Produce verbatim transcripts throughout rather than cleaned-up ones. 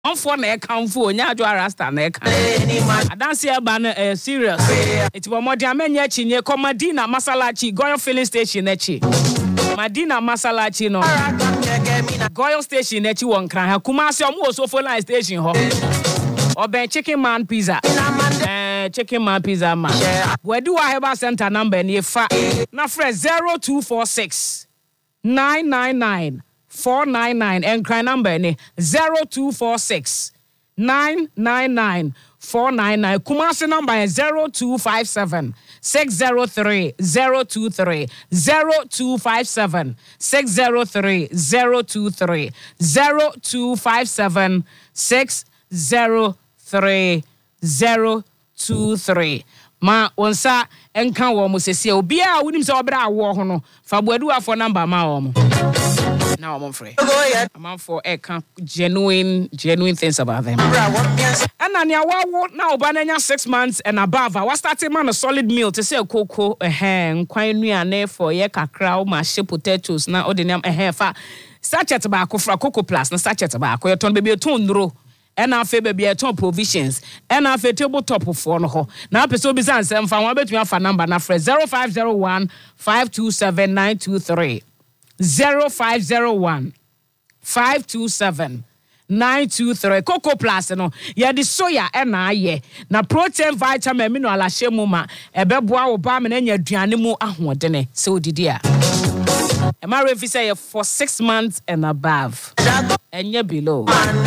On for na account for nya adwo rasta na account adanse eba na eh serious it bo modi amenya chinye ko Madina Masalachi Goyo filling station echi Madina Masalachi no Goyo station echi won kran ha Kumasi omo osofo line station ho oben chicken man pizza eh chicken man pizza man wedu wa heba center number ni fa na fresh zero two four six nine nine nine four nine nine and cry number ni zero two four six nine nine nine four nine nine. Kumasi number is zero two five seven six zero three zero two three zero two five seven six zero three zero two three zero two five seven six zero three zero two three. Ma onsa enka wo mo sese obi a wonim se obra awo ho no fa boadu afo number ma wo mo na wo mo free am for eka genuine genuine things about them and na nia wawo na oba na nya six months and above I was starting man a solid meal to say koko eh nkwan nuane for ye kakra o ma she potatoes na odeniam eh fa sachet ba ko fra coco plus na sachet ba ko yeton baby ton nro and I feel baby at provisions and I feel table top of four no ho now person be say say fa wan betumi afa number na fresh zero five zero one five two seven nine two three zero five zero one five two seven nine two three Coco Plus no ya di soya e na aye na protein vitamin mineral ahye mu ma ebeboa wo ba me na nya aduane mu ahodene se odidi a e ma refi say for six months and above and below.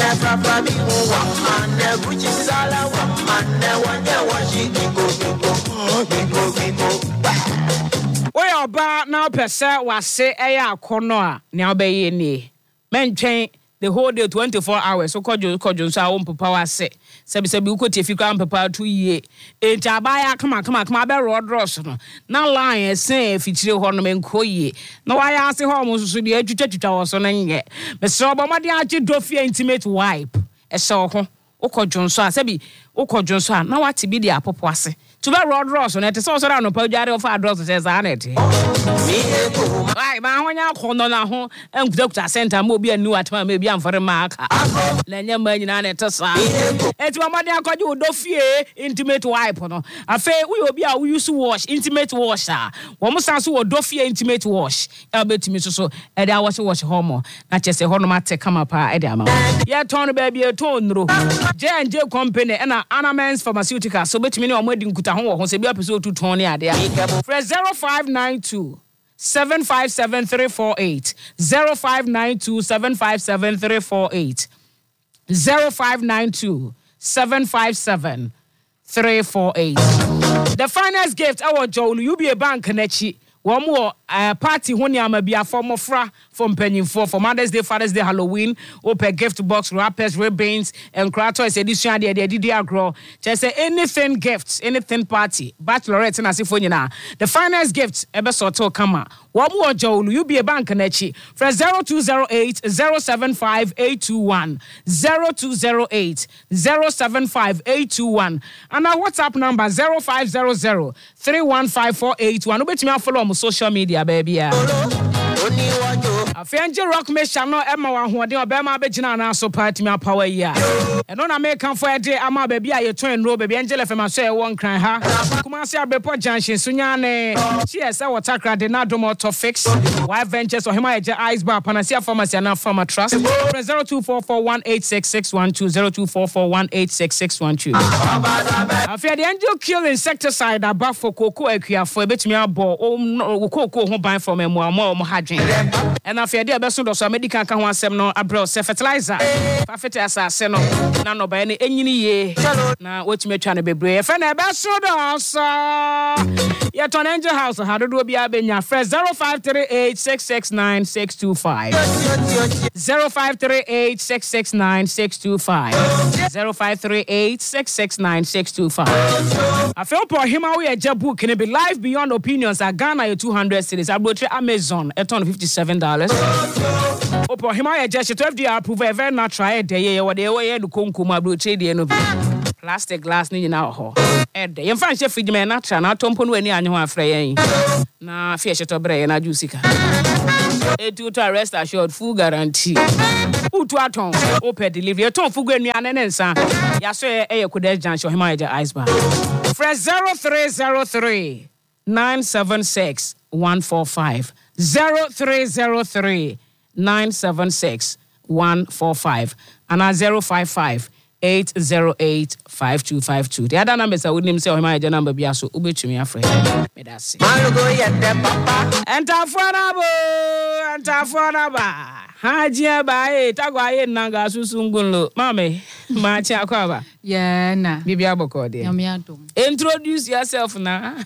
We oba now pese wase eya akono a ne obeye ni mentwen the whole day twenty-four hours so kojo kojo so awon papa wase sebi sebi ukoti efika papa two ye enti abaya kama kama kama be road rush no na line sen fichire ho no menkoye na waya ase ho mo susu de atwatwatwa wo so na nye me so obomade age dofie intimate wipe e so ho ukojo so a sebi ukojo so a na wati bi de apopo ase to be road rush no it so so no pa jare of address says anete ai ma honya kono na ho enkuta center ma obi anu atama ma bi amfore ma aka na nya ma nyina na etesa eti ma made akoje odofie intimate wipe no afa we obi a we use wash intimate wash a wo mo san so odofie intimate wash e betimi so so e da wash wash homo na chese ho no mate kama pa e da ma ye ton ba bi e ton nro J and J company na Anamens Pharmaceutical so betimi ne o madi nkuta ho ho se bi apeso tu ton ne ade a fresh zero five nine two seven five seven three four eight zero five nine two seven five seven three four eight zero five nine two seven five seven three four eight. The finest gift our Joel U B A Bank nechi one more uh, party honi amabia for mofra from penny for for Mother's Day, Father's Day, Halloween, open gift box, wrappers, ribbons, and Kratos edition. They they did grow. Just say anything gifts, anything party. Bachelorette and asifonyina. The finest gifts ever soto kama. One more Joel, you be a bank nechi. For zero two zero eight zero seven five eight two one zero two zero eight zero seven five eight two one and our WhatsApp number zero five zero zero three one five four eight one. Ubeti me follow on social media, baby. Afenje rock me channel Emma wa hoden obema abegina na so party me power ya e no na me kan for e dey ama baby a ye twen ro baby Angela Fema so e won kran ha Kumasi Abepo junction sunya ne cheers e water card na do motor fix why ventures or hima eje ice bar Panacea Pharmacy na Pharma Trust zero two four four one eight six six one two zero two four four one eight six six one two. Afia the angel kill insecticide about for cocoa akua for betimi abo o cocoa ho ban from emo amo mo hadwen and afia dey beso do so medical kan ho asem no abro se fertilizer perfect asase no na no ba ne enyini ye na wetumi atwa ne bebre e fe na beso do so ye ton angel house ha do do bia benya fresh zero five three eight six six nine six two five zero five three eight six six nine six two five zero five three eight six six nine six two five. I feel for him how we a book can be live beyond opinions at Ghana two hundred cities abroad Amazon at fifty-seven dollars. Opo him how just twelve D approve a very natural day what they were to konkum abroad trade no plastic glass ni na ho e de yem fan chef me natural na tompo no ani anyo afre yen na fie cheto bre na jusika Etu to rest assured full guarantee. Utu aton open delivery. Ton fugu enuane ne nsa. Ya so e e Kodes Junction Himaja Ice Bar. Fresh zero three zero three nine seven six one four five zero three zero three nine seven six one four five and zero five five eight zero eight five two five two. The other numbers I would name say Himaja number be aso ubetumi afre. Me da se. Enta fuanabo, enta fuanaba. Hajia ba e tagwa ye nanga susungunlo. Mame, ma chi akwaba. Yeah, na. Bibi aboko de. Introduce yourself na.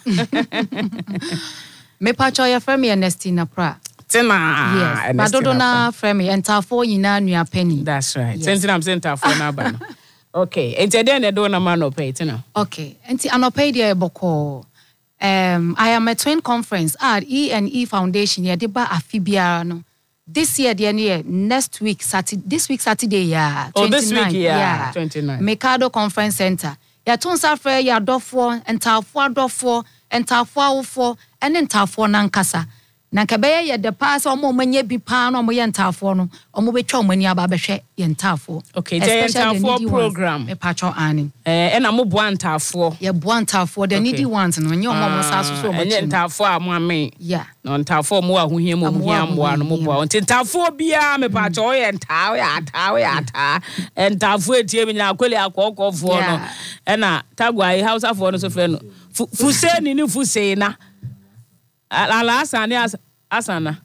Me pacho ya frame Ernestina Pra. Tina. Yes. Badodo na frame entafo yina nua penny. That's right. Sense I'm saying entafo na ba. Okay. Enti den e do na man opay tina. Okay. Enti anopay dia boko. Um I am a twin conference at E and E Foundation ya de ba afibia no. This year, the year, next week, Saturday, this week, Saturday, yeah. Oh, this week, yeah. yeah. twenty-nine. Mikado Conference Center. Ya tunsa fre ya dofo, entafo dofo, entafo awfo, and entafo nankasa. Nankabeye ya de pass omo manye bi pa no omo ye entafo no, omo betwa omo ni aba behwe ye entafo. Okay, the entafo program. Me patcho ani. Eh, e na mo bo entafo. Ye bo entafo, the needy ones no, nye omo mo sa so so omo. Enye entafo amu ame. Yeah. No entafo mo ahohia mo ohia mbo no mo bo. Entafo bia me patcho ye enta, ye ata, ye ata. Entafo etie mi na akweli akokofo no. E na tagwa e house afo no so fre no. Fuseni ni fusena. Ala asane asana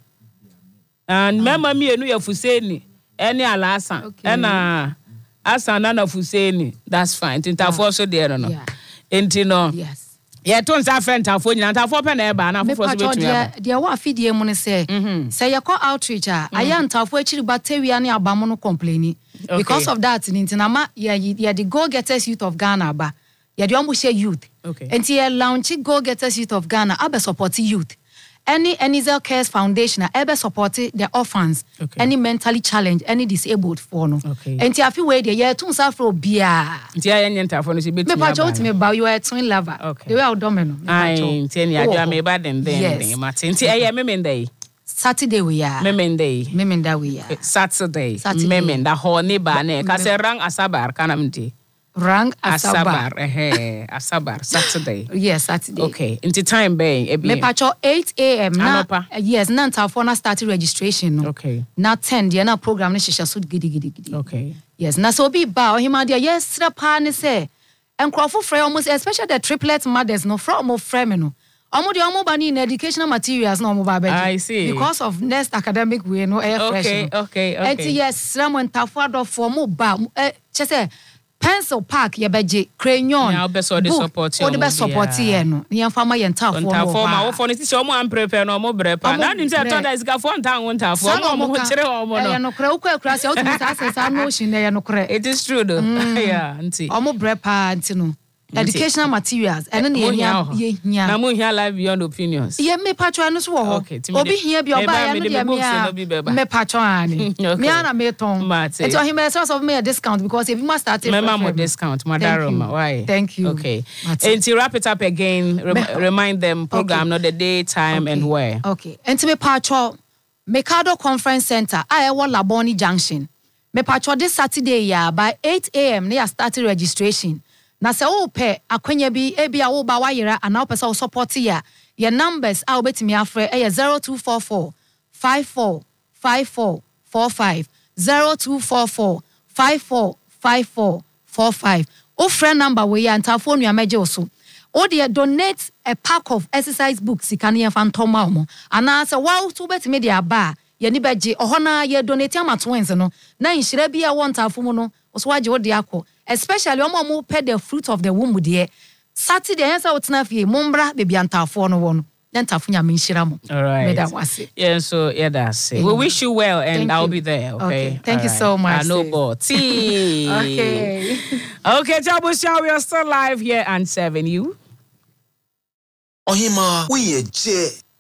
and mema mi enu ya fuseni eni ala asan ena asana na fuseni. That's fine tintafo so there no enti no yes ye to nsa friend tafo nyina tafo pe na e ba na fofo so betu ya dia wa afidie mu ne se se ye call outreach a aya ntafo akiri batawia ne abamo no complaini because of that ntina ma ye ye the Go Getters Youth of Ghana ba ye de omo share youth. Okay. And here launch Go Getters Youth of Ghana abe support youth. Any Enizel Cares Foundation abe support the orphans. Okay. Any mentally challenged, any disabled for no. Okay. And here fi we there ye tun safro bia. Ntia ye nyenta no si betu. Me pa cho me ba you are twin lover. Okay. The way I do me no. Ai ntia ni adwa me ba den den den mate. Ntia ye me mendai. Saturday we are. Memendai. Memenda we are. Saturday. Memenda ho ne ba ne ka se rang asabar kana mti. Rang Asabar. Asabar, eh, Asabar, Saturday. Yes, Saturday. Okay, into time being. Me pacho eight a.m. na. Uh, yes, na ntafo na start registration no. Okay. Na ten dia na program na shisha so gidi gidi gidi. Okay. Yes, na so bi ba ohima dia yes pa ne say. Enkrofo frɛ almost especially the triplet mothers no from mo frɛ me no. Omo dia omo ba ni in educational materials no omo ba beji. I see. Because of next academic way no air fresh. Okay, okay, okay. And yes, ram ntafo adofo mo ba eh che pencil pack ye beje crayon ya obeso de support you. O de be support ye no. Ye mfama ye ntafo no. Ntafo ma wo fo ne ti se omo am prepare no omo brepa. Na nim se to da is ga fo nta won ntafo. Omo mo kire omo no. Ye no kra ukwa kra se o tumi sa sa no shin ye no kra. It is true though. Yeah, nti. Omo brepa nti no. Educational materials and then ye nya na mo hia live beyond opinions ye me patro no so wo obi hia bi oba ya no dia me me patro ani me ana me ton it o him source of me a discount because if you must start me ma mo discount madaroma why thank you okay and to wrap it up again rem- remind them program okay. No the day time okay. And where okay and to me patro Mikado Conference Center I wa Laboni Junction me patro this Saturday ya by eight a.m. near start registration. Na se wo pe akwanya bi e bia wo ba wayera ana wo pesa wo support ya your numbers a obetimi afre e zero two four four five four five four four five zero two four four five four five four four five o friend number we ya ntafo nua meje oso o de donate a pack of exercise books ikane fantoma mo ana se wa to betimi de aba ye ni beje ohona ye donate ama twins no na nhira bi a wo ntafo mu no so waje wo de akọ especially omo mo pay the fruit of the womb there Saturday yes I wotna fie mombra baby antafo no wo no ntafo nya me nhira mo all right me da wase yeah so yeah that's it we wish you well and thank I'll you. Be there okay, okay. thank all you right. So much I know but T okay okay Jabusha we are still live here and serving you Ohima we je